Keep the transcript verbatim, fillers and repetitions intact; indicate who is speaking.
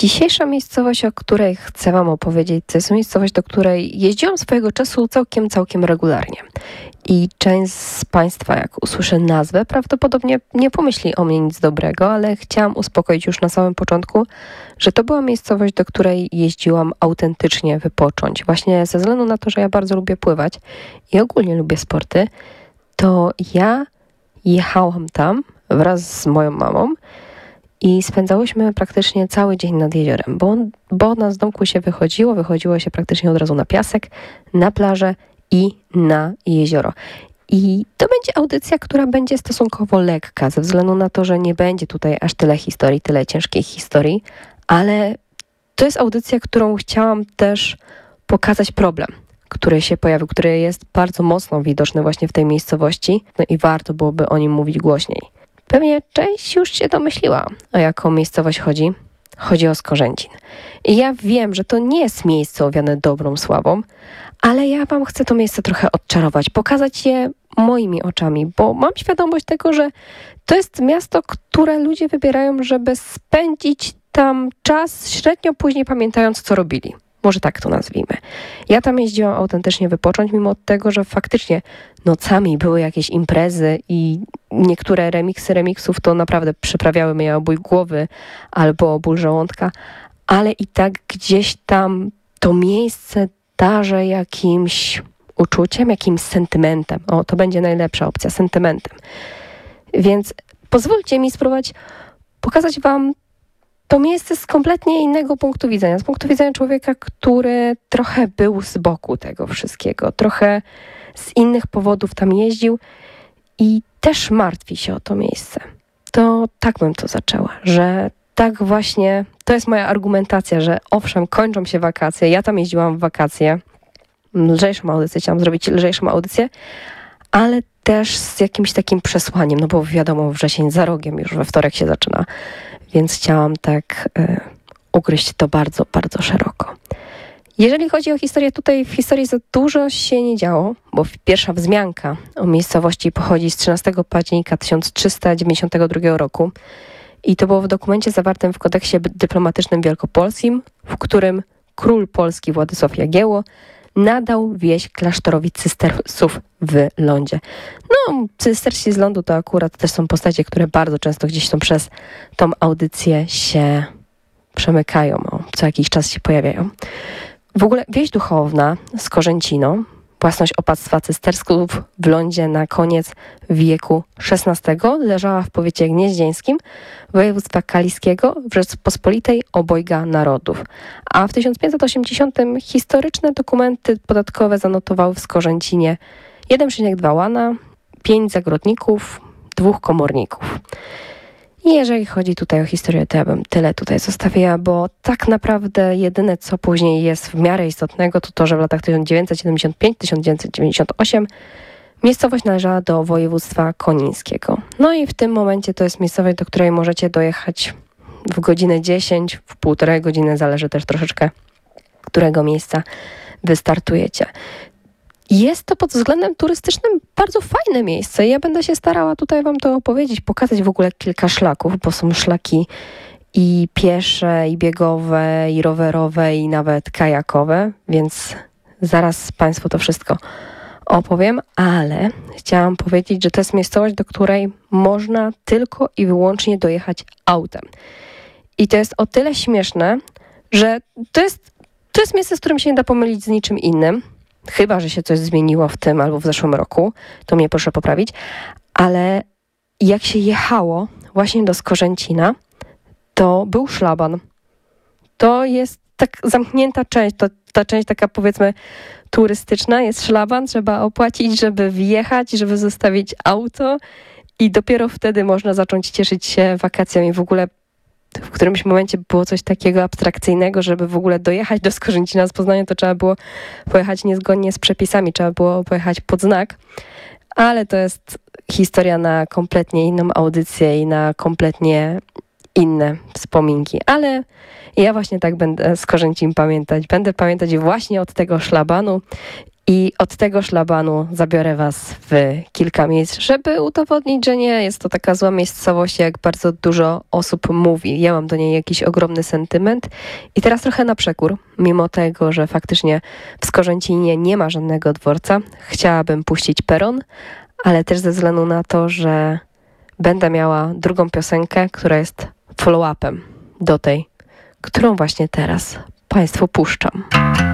Speaker 1: Dzisiejsza miejscowość, o której chcę Wam opowiedzieć, to jest miejscowość, do której jeździłam swojego czasu całkiem, całkiem regularnie. I część z Państwa, jak usłyszy nazwę, prawdopodobnie nie pomyśli o mnie nic dobrego, ale chciałam uspokoić już na samym początku, że to była miejscowość, do której jeździłam autentycznie wypocząć. Właśnie ze względu na to, że ja bardzo lubię pływać i ogólnie lubię sporty, to ja jechałam tam wraz z moją mamą i spędzałyśmy praktycznie cały dzień nad jeziorem, bo, bo na z domku się wychodziło, wychodziło się praktycznie od razu na piasek, na plażę i na jezioro. I to będzie audycja, która będzie stosunkowo lekka, ze względu na to, że nie będzie tutaj aż tyle historii, tyle ciężkiej historii, ale to jest audycja, którą chciałam też pokazać problem, który się pojawił, który jest bardzo mocno widoczny właśnie w tej miejscowości, no i warto byłoby o nim mówić głośniej. Pewnie część już się domyśliła, o jaką miejscowość chodzi. Chodzi o Skorzęcin. I ja wiem, że to nie jest miejsce owiane dobrą sławą, ale ja Wam chcę to miejsce trochę odczarować, pokazać je moimi oczami, bo mam świadomość tego, że to jest miasto, które ludzie wybierają, żeby spędzić tam czas, średnio później pamiętając, co robili. Może tak to nazwijmy. Ja tam jeździłam autentycznie wypocząć, mimo tego, że faktycznie nocami były jakieś imprezy i niektóre remiksy remiksów to naprawdę przyprawiały mnie o bój głowy albo o ból żołądka, ale i tak gdzieś tam to miejsce darzę jakimś uczuciem, jakimś sentymentem. O, to będzie najlepsza opcja, sentymentem. Więc pozwólcie mi spróbować pokazać Wam to miejsce z kompletnie innego punktu widzenia. Z punktu widzenia człowieka, który trochę był z boku tego wszystkiego. Trochę z innych powodów tam jeździł i też martwi się o to miejsce. To tak bym to zaczęła, że tak właśnie, to jest moja argumentacja, że owszem, kończą się wakacje, ja tam jeździłam w wakacje, lżejszą audycję, chciałam zrobić lżejszą audycję, ale też z jakimś takim przesłaniem, no bo wiadomo, wrzesień za rogiem, już we wtorek się zaczyna, więc chciałam tak y, ugryźć to bardzo, bardzo szeroko. Jeżeli chodzi o historię, tutaj w historii za dużo się nie działo, bo pierwsza wzmianka o miejscowości pochodzi z trzynastego października tysiąc trzysta dziewięćdziesiątego drugiego roku i to było w dokumencie zawartym w kodeksie dyplomatycznym wielkopolskim, w którym król polski Władysław Jagiełło nadał wieś klasztorowi cystersów w lądzie. No, cystersi z lądu to akurat też są postacie, które bardzo często gdzieś są przez tą audycję się przemykają, o, co jakiś czas się pojawiają. W ogóle wieś duchowna Skorzęcino, własność opactwa cystersków w lądzie na koniec wieku szesnastego, leżała w powiecie gnieźnieńskim województwa kaliskiego w Rzeczypospolitej obojga narodów. A w tysiąc pięćset osiemdziesiątym historyczne dokumenty podatkowe zanotowały w Skorzęcinie jeden przecinek dwa łana, pięć zagrodników, dwóch komorników. I jeżeli chodzi tutaj o historię, to ja bym tyle tutaj zostawiła, bo tak naprawdę jedyne, co później jest w miarę istotnego, to to, że w latach tysiąc dziewięćset siedemdziesiątym piątym do tysiąc dziewięćset dziewięćdziesiątego ósmego miejscowość należała do województwa konińskiego. No i w tym momencie to jest miejscowość, do której możecie dojechać w godzinę dziesięć, w półtorej godziny, zależy też troszeczkę, którego miejsca wystartujecie. Jest to pod względem turystycznym bardzo fajne miejsce. Ja będę się starała tutaj Wam to opowiedzieć, pokazać w ogóle kilka szlaków, bo są szlaki i piesze, i biegowe, i rowerowe, i nawet kajakowe, więc zaraz Państwu to wszystko opowiem, ale chciałam powiedzieć, że to jest miejscowość, do której można tylko i wyłącznie dojechać autem. I to jest o tyle śmieszne, że to jest, to jest miejsce, z którym się nie da pomylić z niczym innym. Chyba że się coś zmieniło w tym albo w zeszłym roku, to mnie proszę poprawić, ale jak się jechało właśnie do Skorzęcina, to był szlaban. To jest tak zamknięta część, to ta część taka powiedzmy turystyczna, jest szlaban, trzeba opłacić, żeby wjechać, żeby zostawić auto i dopiero wtedy można zacząć cieszyć się wakacjami. W ogóle w którymś momencie było coś takiego abstrakcyjnego, żeby w ogóle dojechać do Skorzęcina z Poznania, to trzeba było pojechać niezgodnie z przepisami, trzeba było pojechać pod znak, ale to jest historia na kompletnie inną audycję i na kompletnie inne wspominki, ale ja właśnie tak będę Skorzęcin pamiętać. Będę pamiętać właśnie od tego szlabanu I od tego szlabanu zabiorę Was w kilka miejsc, żeby udowodnić, że nie jest to taka zła miejscowość, jak bardzo dużo osób mówi. Ja mam do niej jakiś ogromny sentyment. I teraz trochę na przekór, mimo tego, że faktycznie w Skorzęcinie nie ma żadnego dworca, chciałabym puścić Peron, ale też ze względu na to, że będę miała drugą piosenkę, która jest follow-upem do tej, którą właśnie teraz Państwu puszczam.